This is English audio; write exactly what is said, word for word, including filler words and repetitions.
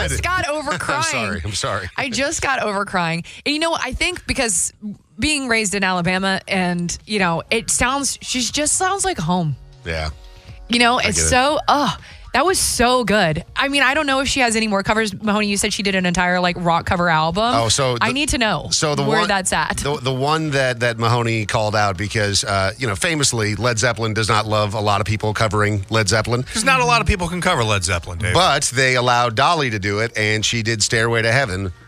just got over crying. I'm sorry. I'm sorry. I just got over crying. And you know, I think because being raised in Alabama and, you know, it sounds, she just sounds like home. Yeah. You know, it's it. so, oh, that was so good. I mean, I don't know if she has any more covers. Mahoney, you said she did an entire like rock cover album. Oh, so the, I need to know so the where one, that's at. The, the one that, that Mahoney called out because, uh, you know, famously, Led Zeppelin does not love a lot of people covering Led Zeppelin. Because not a lot of people can cover Led Zeppelin, Dave. But they allowed Dolly to do it, and she did Stairway to Heaven